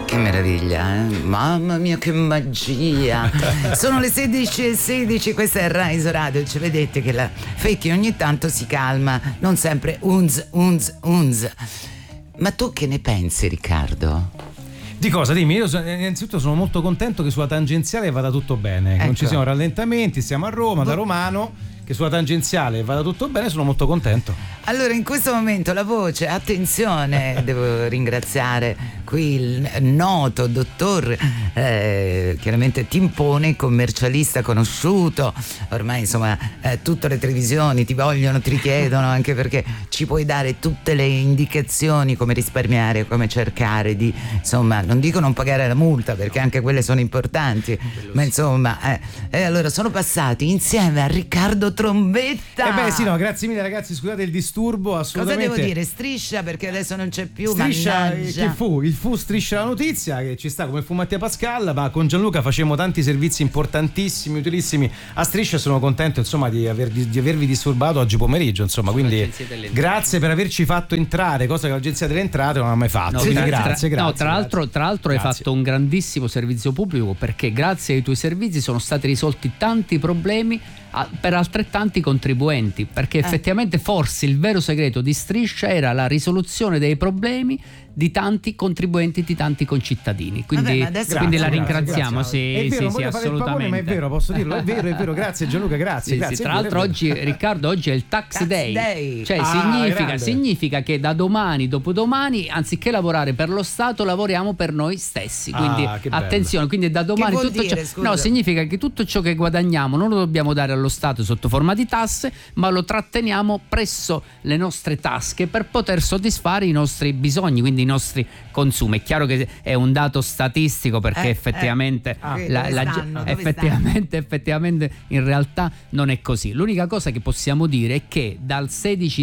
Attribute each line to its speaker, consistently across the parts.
Speaker 1: Che meraviglia, eh? Mamma mia, che magia! Sono le 16:16, questa è Rise Radio. Ci vedete che la Fecchi ogni tanto si calma, non sempre unz. Ma tu che ne pensi, Riccardo?
Speaker 2: Di cosa? Dimmi. Io innanzitutto sono molto contento che sulla tangenziale vada tutto bene, che non ci siano rallentamenti, siamo a Roma, da romano, che sulla tangenziale vada tutto bene, sono molto contento.
Speaker 1: Allora, in questo momento la voce, attenzione, devo ringraziare qui il noto dottor chiaramente Timpone, commercialista conosciuto, ormai insomma tutte le televisioni ti vogliono, ti richiedono, anche perché ci puoi dare tutte le indicazioni come risparmiare, come cercare di, insomma, non dico non pagare la multa perché anche quelle sono importanti, ma insomma allora sono passati insieme a Riccardo Trombetta.
Speaker 2: Sì, no, grazie mille ragazzi, scusate il disturbo, assolutamente.
Speaker 1: Cosa devo dire? Striscia, perché adesso non c'è più.
Speaker 2: Striscia,
Speaker 1: mannaggia.
Speaker 2: il fu Striscia la notizia, che ci sta come fu Mattia Pascal, ma con Gianluca facevamo tanti servizi importantissimi, utilissimi a Striscia. Sono contento insomma di avervi disturbato oggi pomeriggio, insomma, quindi grazie per averci fatto entrare, cosa che l'Agenzia delle Entrate non ha mai fatto. Grazie.
Speaker 3: No, tra l'altro hai fatto un grandissimo servizio pubblico, perché grazie ai tuoi servizi sono stati risolti tanti problemi per altrettanti contribuenti, perché effettivamente forse il vero segreto di Striscia era la risoluzione dei problemi di tanti contribuenti, di tanti concittadini, quindi, quindi la ringraziamo.
Speaker 2: Sì, assolutamente. Ma è vero, posso dirlo, è vero, grazie Gianluca, grazie.
Speaker 3: Tra l'altro oggi, Riccardo, oggi è il tax day. Cioè significa che da domani, dopodomani, anziché lavorare per lo Stato, lavoriamo per noi stessi, quindi attenzione, quindi da domani significa che tutto ciò che guadagniamo non lo dobbiamo dare allo Stato sotto forma di tasse, ma lo tratteniamo presso le nostre tasche per poter soddisfare i nostri bisogni, quindi i nostri consumi. È chiaro che è un dato statistico, perché effettivamente in realtà non è così. L'unica cosa che possiamo dire è che dal 16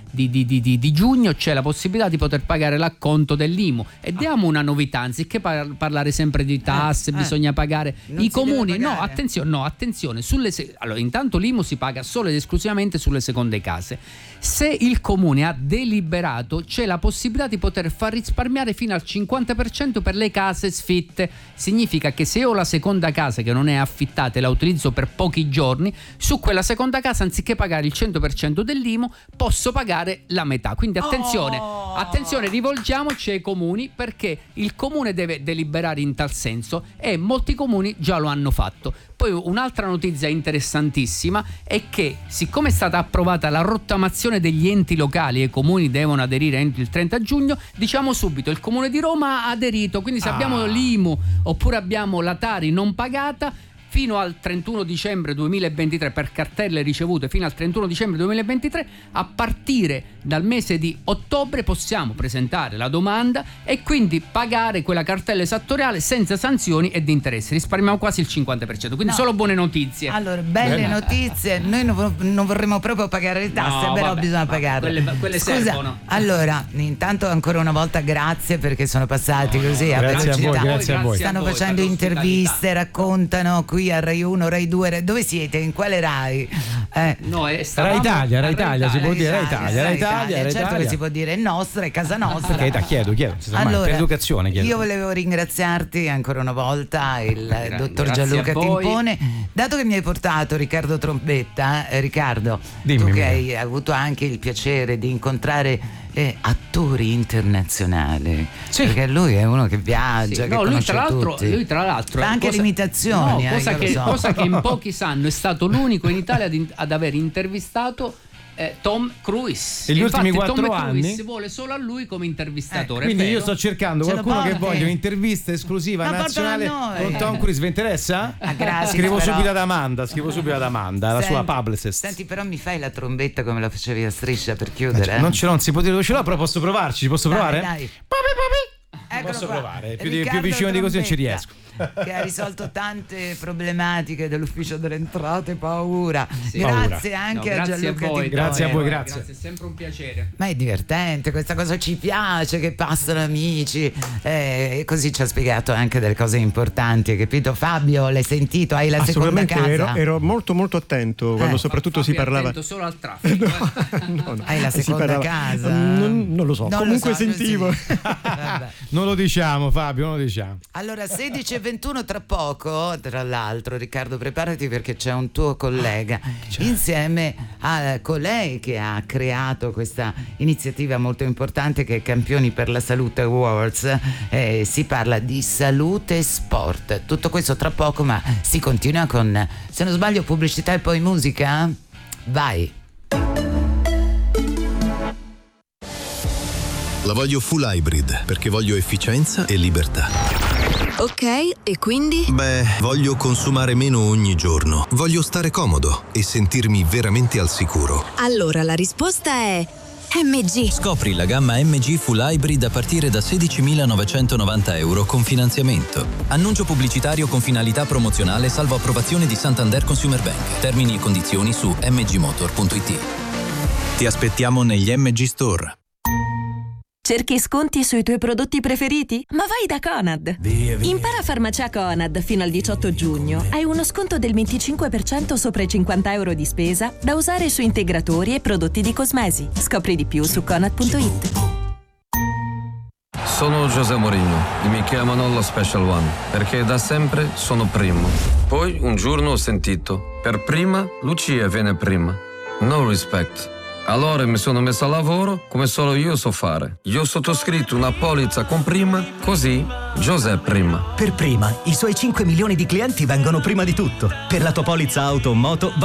Speaker 3: di giugno c'è la possibilità di poter pagare l'acconto dell'IMU, e diamo una novità: anziché parlare sempre di tasse, bisogna pagare i comuni. No, attenzione, allora, intanto l'IMU si paga solo ed esclusivamente sulle seconde case. Se il comune ha deliberato, c'è la possibilità di poter far risparmiare fino al 50% per le case sfitte. Significa che se io ho la seconda casa che non è affittata e la utilizzo per pochi giorni, su quella seconda casa, anziché pagare il 100% dell'IMU, posso pagare la metà. Quindi attenzione, rivolgiamoci ai comuni, perché il comune deve deliberare in tal senso, e molti comuni già lo hanno fatto. Poi un'altra notizia interessantissima è che, siccome è stata approvata la rottamazione degli enti locali e i comuni devono aderire entro il 30 giugno, diciamo subito, il comune di Roma ha aderito, quindi se abbiamo l'IMU oppure abbiamo la Tari non pagata, fino al 31 dicembre 2023, per cartelle ricevute fino al 31 dicembre 2023, a partire dal mese di ottobre possiamo presentare la domanda e quindi pagare quella cartella esattoriale senza sanzioni ed interessi. Risparmiamo quasi il 50%, quindi solo buone notizie.
Speaker 1: Allora, belle notizie. Noi non vorremmo proprio pagare le tasse, però bisogna pagarle.
Speaker 3: Quelle
Speaker 1: Scusa,
Speaker 3: servono.
Speaker 1: Allora, intanto ancora una volta grazie, perché sono passati così a velocità.
Speaker 2: Grazie a voi.
Speaker 1: Stanno facendo interviste, raccontano qui a Rai 1, Rai 2, dove siete? In quale Rai?
Speaker 3: No,
Speaker 2: Rai Italia, si può dire Rai Italia.
Speaker 1: Certo che si può dire, è nostra, è casa nostra.
Speaker 2: Chiedo. Allora, per educazione chiedo.
Speaker 1: Io volevo ringraziarti ancora una volta, il dottor Gianluca Timpone, dato che mi hai portato Riccardo Trombetta. Riccardo, tu che hai avuto anche il piacere di incontrare attori internazionali, perché lui è uno che viaggia, che conosce tutti.
Speaker 3: Lui tra l'altro
Speaker 1: fa anche le imitazioni,
Speaker 3: cosa che in pochi sanno, è stato l'unico in Italia ad aver intervistato Tom Cruise.
Speaker 2: Gli ultimi 4
Speaker 3: Tom
Speaker 2: anni
Speaker 3: Cruise vuole solo a lui come intervistatore.
Speaker 2: Quindi io sto cercando qualcuno che voglia un'intervista esclusiva nazionale con Tom Cruise. Vi interessa? Scrivo subito ad Amanda, la sua publicist.
Speaker 1: Senti, però mi fai la trombetta come la facevi a Striscia per chiudere?
Speaker 2: Non si può dire dove ce l'ho, però posso provarci. Ci posso provare?
Speaker 1: Dai.
Speaker 2: Posso provare, più vicino di così non ci riesco.
Speaker 1: Che ha risolto tante problematiche dell'ufficio delle entrate, paura. Grazie anche a Gianluca Timpone.
Speaker 2: Grazie a voi, grazie.
Speaker 3: È sempre un piacere.
Speaker 1: Ma è divertente, questa cosa ci piace, che passano amici, e così ci ha spiegato anche delle cose importanti, hai capito? Fabio, l'hai sentito? Hai la seconda casa?
Speaker 4: Ero molto molto attento quando soprattutto si parlava.
Speaker 3: Attento solo al traffico.
Speaker 1: No. Hai la seconda casa?
Speaker 4: Non lo so, comunque sentivo.
Speaker 2: Non lo lo diciamo, Fabio, non lo diciamo.
Speaker 1: Allora, 16:21 tra poco, tra l'altro, Riccardo, preparati perché c'è un tuo collega insieme a colei che ha creato questa iniziativa molto importante che è Campioni per la Salute Awards. Si parla di salute e sport. Tutto questo tra poco, ma si continua con, se non sbaglio, pubblicità e poi musica? Vai!
Speaker 5: La voglio full hybrid perché voglio efficienza e libertà.
Speaker 6: Ok, e quindi?
Speaker 5: Beh, voglio consumare meno ogni giorno. Voglio stare comodo e sentirmi veramente al sicuro.
Speaker 6: Allora la risposta è MG.
Speaker 7: Scopri la gamma MG Full Hybrid a partire da €16.990 con finanziamento. Annuncio pubblicitario con finalità promozionale salvo approvazione di Santander Consumer Bank. Termini e condizioni su mgmotor.it. Ti aspettiamo negli MG Store.
Speaker 8: Cerchi sconti sui tuoi prodotti preferiti? Ma vai da Conad! Impara Farmacia Conad fino al 18 giugno. Hai uno sconto del 25% sopra i €50 di spesa da usare su integratori e prodotti di cosmesi. Scopri di più su Conad.it.
Speaker 9: Sono José Mourinho e mi chiamano lo Special One perché da sempre sono primo. Poi un giorno ho sentito: per prima Lucia viene prima. No respect. Allora mi sono messo a lavoro come solo io so fare. Io ho sottoscritto una polizza con Prima, così José Prima.
Speaker 10: Per Prima, i suoi 5 milioni di clienti vengono prima di tutto. Per la tua polizza auto o moto